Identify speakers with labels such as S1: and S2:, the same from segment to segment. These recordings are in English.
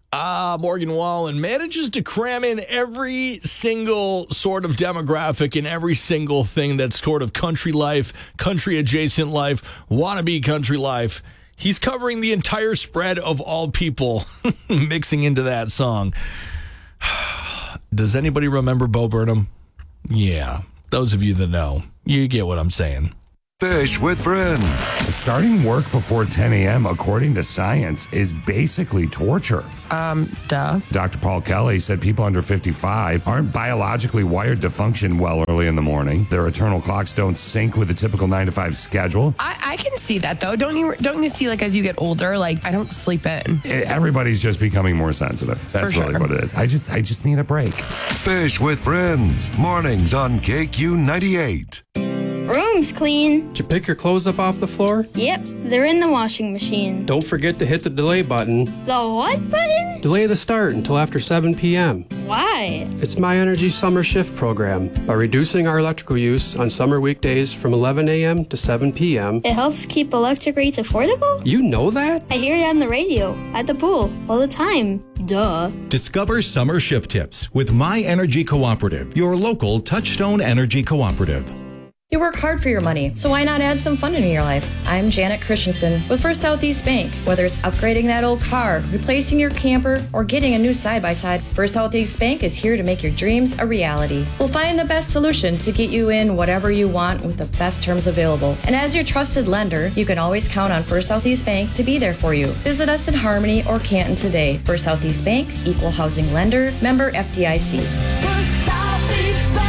S1: Morgan Wallen manages to cram in every single sort of demographic and every single thing that's sort of country life, country adjacent life, wannabe country life. He's covering the entire spread of all people mixing into that song. Does anybody remember Bo Burnham? Yeah, those of you that know, you get what I'm saying.
S2: Fish with Friends.
S3: Starting work before 10 a.m., according to science, is basically torture.
S4: Duh.
S3: Dr. Paul Kelly said people under 55 aren't biologically wired to function well early in the morning. Their eternal clocks don't sync with the typical 9-to-5 schedule.
S4: I can see that, though. Don't you see, like, as you get older, like, I don't sleep in.
S3: Everybody's just becoming more sensitive. That's really what it is. I just need a break.
S2: Fish with Friends. Mornings on KQ 98.
S5: Room's clean.
S6: Did you pick your clothes up off the floor?
S5: Yep, they're in the washing machine.
S6: Don't forget to hit the delay button.
S5: The what button?
S6: Delay the start until after 7 p.m.
S5: Why?
S6: It's My Energy Summer Shift program. By reducing our electrical use on summer weekdays from 11 a.m. to 7 p.m.
S5: It helps keep electric rates affordable?
S6: You know that?
S5: I hear it on the radio, at the pool, all the time. Duh.
S7: Discover summer shift tips with My Energy Cooperative, your local Touchstone Energy Cooperative.
S8: You work hard for your money, so why not add some fun into your life? I'm Janet Christensen with First Southeast Bank. Whether it's upgrading that old car, replacing your camper, or getting a new side-by-side, First Southeast Bank is here to make your dreams a reality. We'll find the best solution to get you in whatever you want with the best terms available. And as your trusted lender, you can always count on First Southeast Bank to be there for you. Visit us in Harmony or Canton today. First Southeast Bank, Equal Housing Lender, member FDIC.
S9: First Southeast Bank.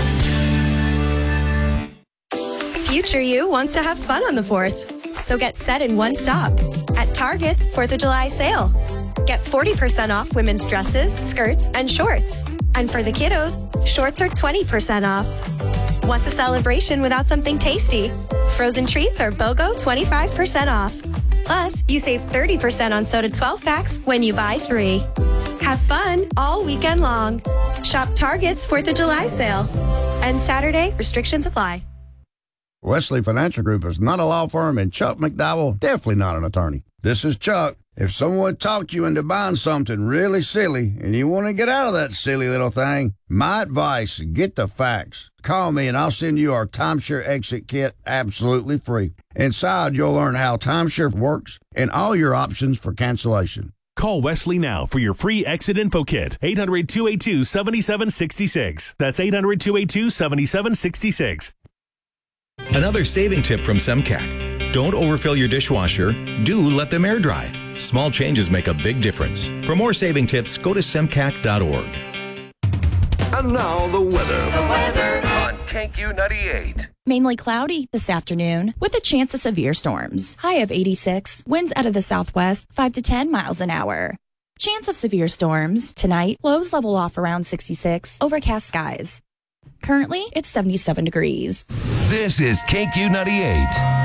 S9: Future you wants to have fun on the 4th, so get set in one stop at Target's 4th of July sale. Get 40% off women's dresses, skirts, and shorts. And for the kiddos, shorts are 20% off. Wants a celebration without something tasty? Frozen treats are BOGO 25% off. Plus, you save 30% on soda 12 packs when you buy 3. Have fun all weekend long. Shop Target's 4th of July sale. And Saturday, restrictions apply.
S10: Wesley Financial Group is not a law firm, and Chuck McDowell, definitely not an attorney. This is Chuck. If someone talked you into buying something really silly and you want to get out of that silly little thing, my advice, get the facts. Call me and I'll send you our timeshare exit kit absolutely free. Inside, you'll learn how timeshare works and all your options for cancellation.
S11: Call Wesley now for your free exit info kit. 800-282-7766. That's 800-282-7766.
S7: Another saving tip from Semcac. Don't overfill your dishwasher. Do let them air dry. Small changes make a big difference. For more saving tips, go to semcac.org.
S2: And now the weather. On KQ 98.
S12: Mainly cloudy this afternoon with a chance of severe storms. High of 86. Winds out of the southwest 5 to 10 miles an hour. Chance of severe storms tonight. Lows level off around 66. Overcast skies. Currently, it's 77 degrees.
S2: This is KQ 98.